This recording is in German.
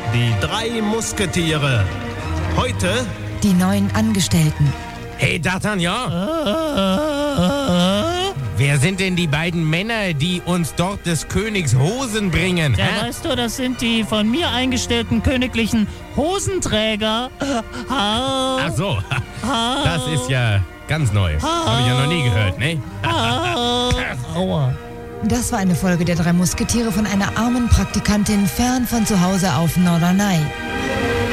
Die 3 Musketiere. Heute Die neuen Angestellten. Hey, D'Artagnan, wer sind denn die beiden Männer, die uns dort des Königs Hosen bringen? Ja, weißt du, das sind die von mir eingestellten königlichen Hosenträger. Ach so, das ist ja ganz neu. Habe ich ja noch nie gehört, ne? Aua. Das war eine Folge der 3 Musketiere von einer armen Praktikantin fern von zu Hause auf Norderney.